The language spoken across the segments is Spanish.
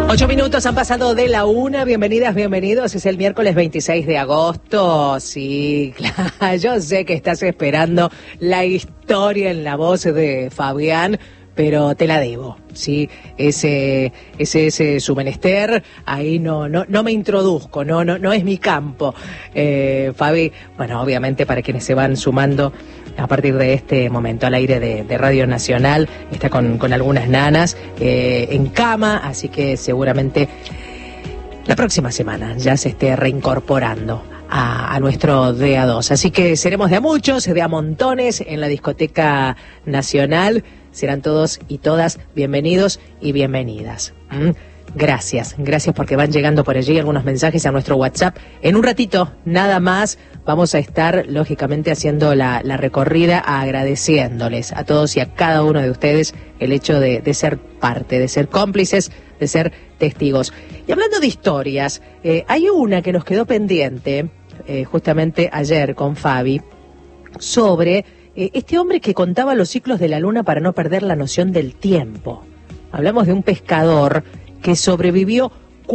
8 minutos han pasado de la 1. Bienvenidas, bienvenidos. Es el miércoles 26 de agosto. Sí, claro, yo sé que estás esperando la historia en la voz de Fabián, pero te la debo, ¿sí? Ese es su menester. Ahí no me introduzco, no es mi campo. Fabi, bueno, obviamente para quienes se van sumando a partir de este momento al aire de Radio Nacional, está con algunas nanas en cama, así que seguramente la próxima semana ya se esté reincorporando a nuestro DA2. Así que seremos de a muchos, de a montones en la Discoteca Nacional. Serán todos y todas bienvenidos y bienvenidas. Gracias porque van llegando por allí algunos mensajes a nuestro WhatsApp. En un ratito, nada más, vamos a estar, lógicamente, haciendo la recorrida, agradeciéndoles a todos y a cada uno de ustedes el hecho de ser parte, de ser cómplices, de ser testigos. Y hablando de historias, hay una que nos quedó pendiente, justamente ayer con Fabi, sobre este hombre que contaba los ciclos de la luna para no perder la noción del tiempo. Hablamos de un pescador que sobrevivió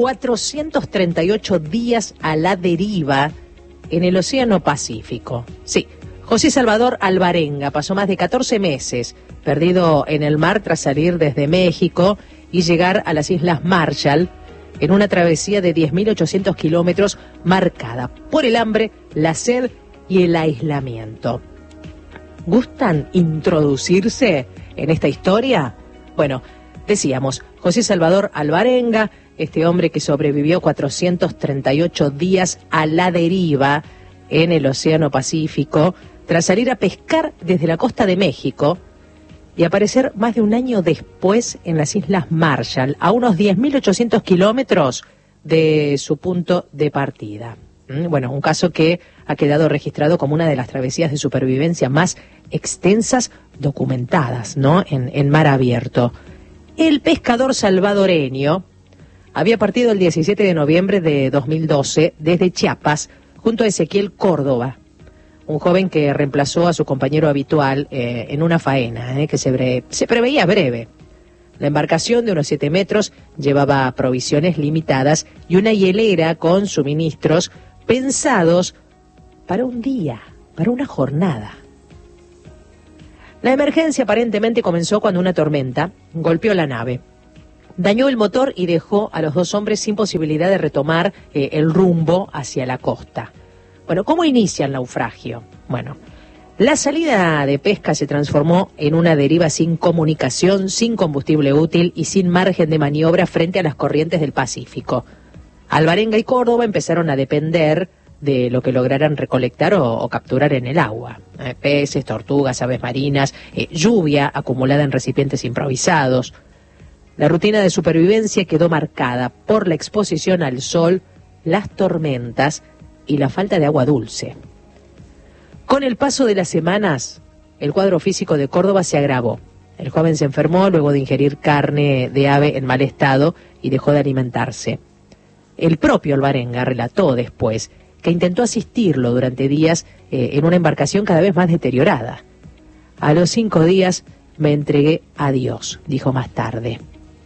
438 días a la deriva en el Océano Pacífico. Sí, José Salvador Alvarenga pasó más de 14 meses perdido en el mar tras salir desde México y llegar a las Islas Marshall en una travesía de 10.800 kilómetros marcada por el hambre, la sed y el aislamiento. ¿Gustan introducirse en esta historia? Bueno, decíamos, José Salvador Alvarenga, este hombre que sobrevivió 438 días a la deriva en el Océano Pacífico, tras salir a pescar desde la costa de México y aparecer más de un año después en las Islas Marshall, a unos 10.800 kilómetros de su punto de partida. Bueno, un caso que ha quedado registrado como una de las travesías de supervivencia más extensas documentadas, ¿no? En mar abierto. El pescador salvadoreño había partido el 17 de noviembre de 2012 desde Chiapas junto a Ezequiel Córdoba, un joven que reemplazó a su compañero habitual en una faena que se preveía breve. La embarcación de unos 7 metros llevaba provisiones limitadas y una hielera con suministros pensados para un día, para una jornada. La emergencia aparentemente comenzó cuando una tormenta golpeó la nave, dañó el motor y dejó a los dos hombres sin posibilidad de retomar el rumbo hacia la costa. Bueno, ¿cómo inicia el naufragio? Bueno, la salida de pesca se transformó en una deriva sin comunicación, sin combustible útil y sin margen de maniobra frente a las corrientes del Pacífico. Alvarenga y Córdoba empezaron a depender de lo que lograran recolectar o capturar en el agua. Peces, tortugas, aves marinas, lluvia acumulada en recipientes improvisados. La rutina de supervivencia quedó marcada por la exposición al sol, las tormentas y la falta de agua dulce. Con el paso de las semanas, el cuadro físico de Córdoba se agravó. El joven se enfermó luego de ingerir carne de ave en mal estado y dejó de alimentarse. El propio Alvarenga relató después que intentó asistirlo durante días en una embarcación cada vez más deteriorada. A los 5 días me entregué a Dios, dijo más tarde.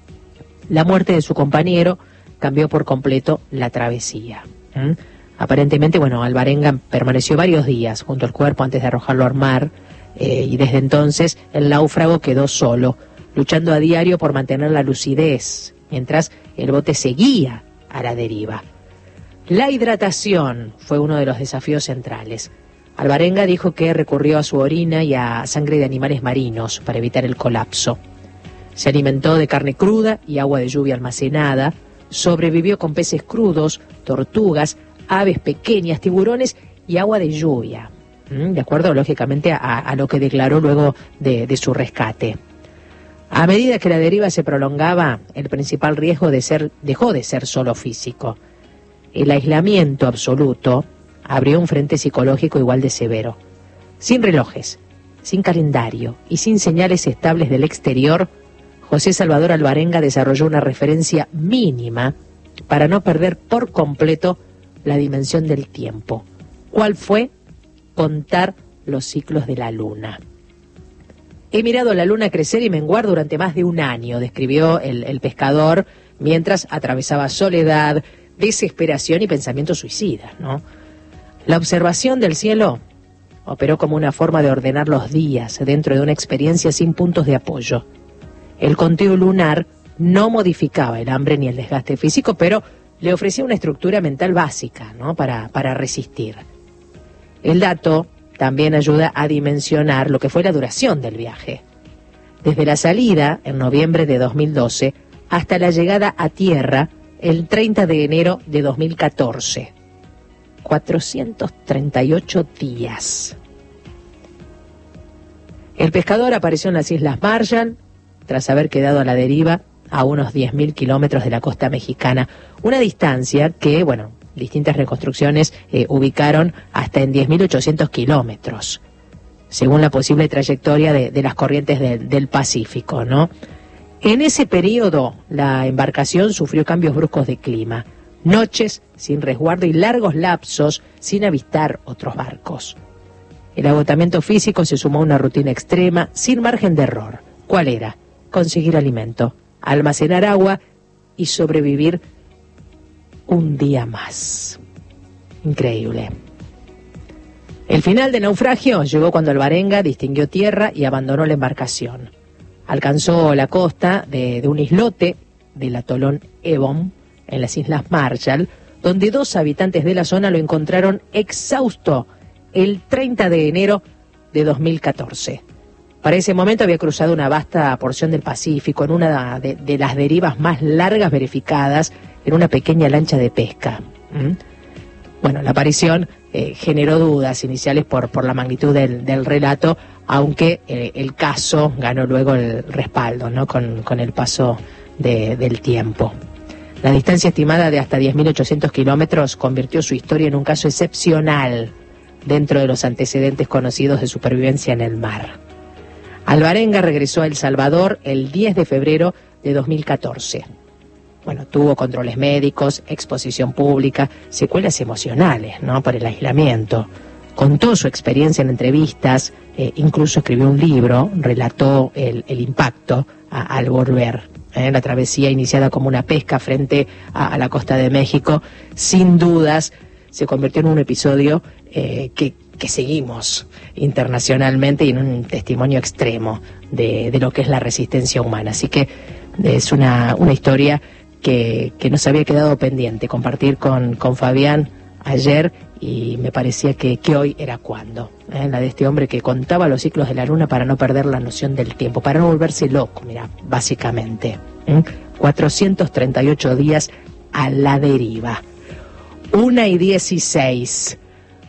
La muerte de su compañero cambió por completo la travesía. Aparentemente, Alvarenga permaneció varios días junto al cuerpo antes de arrojarlo al mar y desde entonces el náufrago quedó solo, luchando a diario por mantener la lucidez, mientras el bote seguía a la deriva. La hidratación fue uno de los desafíos centrales. Alvarenga dijo que recurrió a su orina y a sangre de animales marinos para evitar el colapso. Se alimentó de carne cruda y agua de lluvia almacenada, sobrevivió con peces crudos, tortugas, aves pequeñas, tiburones y agua de lluvia, de acuerdo lógicamente a lo que declaró luego de su rescate. A medida que la deriva se prolongaba, el principal riesgo dejó de ser solo físico. El aislamiento absoluto abrió un frente psicológico igual de severo. Sin relojes, sin calendario y sin señales estables del exterior, José Salvador Alvarenga desarrolló una referencia mínima para no perder por completo la dimensión del tiempo. ¿Cuál fue? Contar los ciclos de la luna. He mirado la luna crecer y menguar durante más de un año, describió el pescador mientras atravesaba soledad, desesperación y pensamientos suicidas, ¿no? La observación del cielo operó como una forma de ordenar los días dentro de una experiencia sin puntos de apoyo. El conteo lunar no modificaba el hambre ni el desgaste físico, pero le ofrecía una estructura mental básica, ¿no?, para resistir. El dato también ayuda a dimensionar lo que fue la duración del viaje. Desde la salida, en noviembre de 2012, hasta la llegada a tierra, el 30 de enero de 2014. 438 días. El pescador apareció en las Islas Marshall, tras haber quedado a la deriva a unos 10.000 kilómetros de la costa mexicana, una distancia que, bueno, distintas reconstrucciones ubicaron hasta en 10.800 kilómetros, según la posible trayectoria de las corrientes del Pacífico, ¿no? En ese periodo, la embarcación sufrió cambios bruscos de clima, noches sin resguardo y largos lapsos sin avistar otros barcos. El agotamiento físico se sumó a una rutina extrema, sin margen de error. ¿Cuál era? Conseguir alimento, almacenar agua y sobrevivir un día más. Increíble. El final del naufragio llegó cuando Alvarenga distinguió tierra y abandonó la embarcación. Alcanzó la costa de un islote del atolón Ebon, en las Islas Marshall, donde 2 habitantes de la zona lo encontraron exhausto el 30 de enero de 2014. Para ese momento había cruzado una vasta porción del Pacífico en una de las derivas más largas verificadas en una pequeña lancha de pesca. Bueno, la aparición generó dudas iniciales por la magnitud del relato, aunque el caso ganó luego el respaldo, ¿no?, con el paso del tiempo. La distancia estimada de hasta 10.800 kilómetros convirtió su historia en un caso excepcional dentro de los antecedentes conocidos de supervivencia en el mar. Alvarenga regresó a El Salvador el 10 de febrero de 2014. Bueno, tuvo controles médicos, exposición pública, secuelas emocionales, ¿no?, por el aislamiento. Contó su experiencia en entrevistas, incluso escribió un libro, relató el impacto al volver. La travesía iniciada como una pesca frente a la costa de México, sin dudas se convirtió en un episodio que seguimos internacionalmente y en un testimonio extremo de lo que es la resistencia humana. Así que es una historia que nos había quedado pendiente compartir con Fabián ayer, y me parecía que hoy era cuando. La de este hombre que contaba los ciclos de la luna para no perder la noción del tiempo, para no volverse loco, mira, básicamente. 438 días a la deriva. 1:16.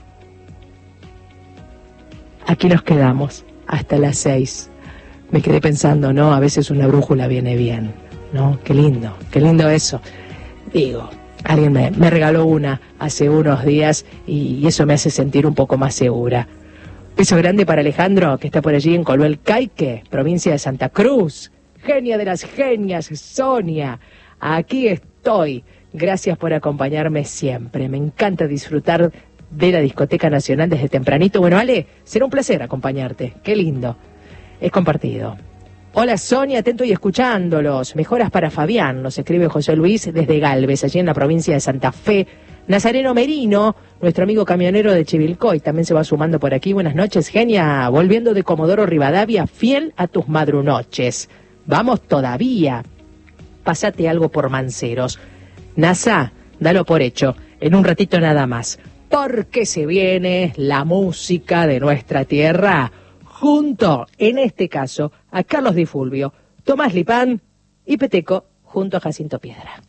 Aquí nos quedamos hasta las 6. Me quedé pensando, ¿no? A veces una brújula viene bien, ¿no? Qué lindo eso. Digo, alguien me regaló una hace unos días y eso me hace sentir un poco más segura. Beso grande para Alejandro, que está por allí en Coluel Caique, provincia de Santa Cruz. Genia de las genias, Sonia. Aquí estoy. Gracias por acompañarme siempre. Me encanta disfrutar de la Discoteca Nacional desde tempranito. Bueno, Ale, será un placer acompañarte. Qué lindo. Es compartido. Hola Sonia, atento y escuchándolos. Mejoras para Fabián, nos escribe José Luis desde Galvez, allí en la provincia de Santa Fe. Nazareno Merino, nuestro amigo camionero de Chivilcoy, también se va sumando por aquí. Buenas noches, genia. Volviendo de Comodoro Rivadavia, fiel a tus madrunoches. Vamos todavía. Pásate algo por Manceros. NASA, dalo por hecho, en un ratito nada más. Porque se viene la música de nuestra tierra, junto, en este caso, a Carlos Di Fulvio, Tomás Lipán y Peteco, junto a Jacinto Piedra.